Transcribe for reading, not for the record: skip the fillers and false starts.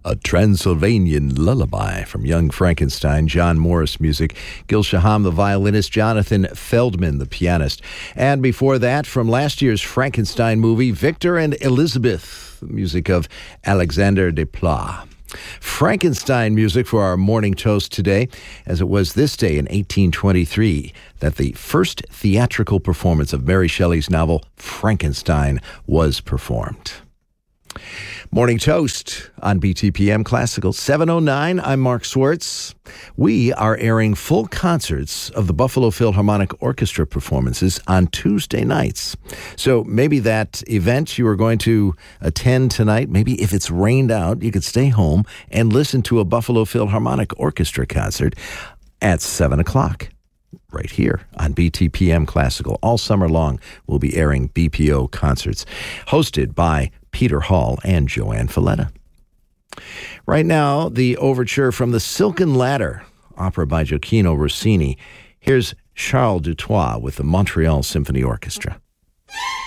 A Transylvanian Lullaby from Young Frankenstein, John Morris music, Gil Shaham the violinist, Jonathan Feldman the pianist. And before that, from last year's Frankenstein movie, Victor and Elizabeth, the music of Alexander Desplat. Frankenstein music for our morning toast today, as it was this day in 1823 that the first theatrical performance of Mary Shelley's novel Frankenstein was performed. Morning Toast on BTPM Classical 7:09. I'm Mark Swartz. We are airing full concerts of the Buffalo Philharmonic Orchestra performances on Tuesday nights. So maybe that event you are going to attend tonight, maybe if it's rained out, you could stay home and listen to a Buffalo Philharmonic Orchestra concert at 7 o'clock. Right here on BTPM Classical. All summer long, we'll be airing BPO concerts hosted by Peter Hall and Joanne Falletta. Right now, the overture from The Silken Ladder, opera by Gioacchino Rossini. Here's Charles Dutoit with the Montreal Symphony Orchestra.